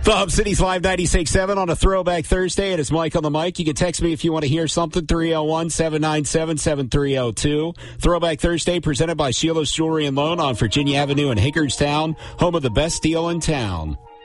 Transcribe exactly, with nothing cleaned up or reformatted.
The Hub City's Live ninety-six point seven on a Throwback Thursday. It is Mike on the mic. You can text me if you want to hear something, three oh one, seven nine seven, seven three oh two. Throwback Thursday presented by Sheila's Jewelry and Loan on Virginia Avenue in Hagerstown, home of the best deal in town.